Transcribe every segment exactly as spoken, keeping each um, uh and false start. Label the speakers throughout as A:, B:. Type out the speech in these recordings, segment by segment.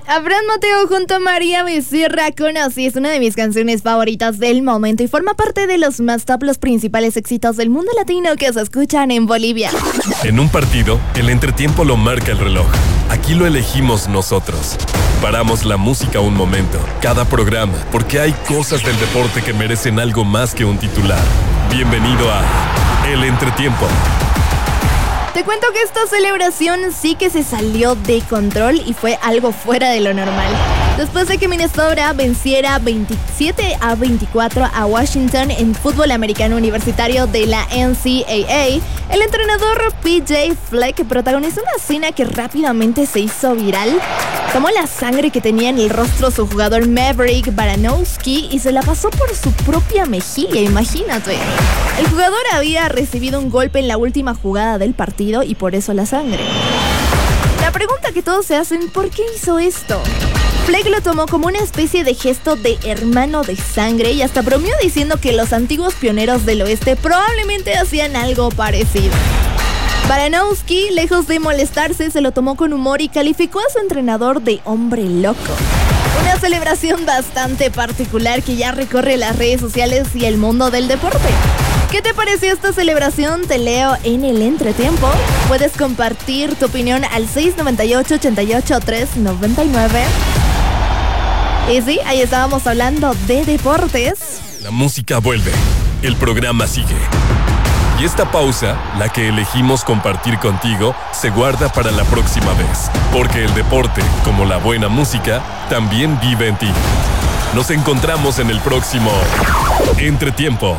A: Abraham Mateo junto a María Becerra con Así es una de mis canciones favoritas del momento y forma parte de los más top, los principales éxitos del mundo latino que se escuchan en Bolivia.
B: En un partido, el entretiempo lo marca el reloj. Aquí lo elegimos nosotros. Paramos la música un momento, cada programa, porque hay cosas del deporte que merecen algo más que un titular. Bienvenido a El Entretiempo.
A: Te cuento que esta celebración sí que se salió de control y fue algo fuera de lo normal. Después de que Minnesota venciera veintisiete a veinticuatro a Washington en fútbol americano universitario de la N C A A, el entrenador P J Fleck protagonizó una escena que rápidamente se hizo viral. Tomó la sangre que tenía en el rostro su jugador Maverick Baranowski y se la pasó por su propia mejilla, imagínate. El jugador había recibido un golpe en la última jugada del partido y por eso la sangre. La pregunta que todos se hacen, ¿por qué hizo esto? Fleck lo tomó como una especie de gesto de hermano de sangre y hasta bromeó diciendo que los antiguos pioneros del oeste probablemente hacían algo parecido. Baranowski, lejos de molestarse, se lo tomó con humor y calificó a su entrenador de hombre loco. Una celebración bastante particular que ya recorre las redes sociales y el mundo del deporte. ¿Qué te pareció esta celebración? Te leo en el entretiempo. Puedes compartir tu opinión al seis noventa y ocho, ochenta y ocho, tres noventa y nueve. Y sí, ahí estábamos hablando de deportes.
B: La música vuelve, el programa sigue. Y esta pausa, la que elegimos compartir contigo, se guarda para la próxima vez. Porque el deporte, como la buena música, también vive en ti. Nos encontramos en el próximo Entretiempo.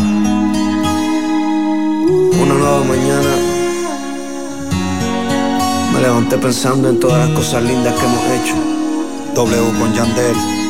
C: Una nueva mañana. Me levanté pensando en todas las cosas lindas que hemos hecho.
D: W con Yandel.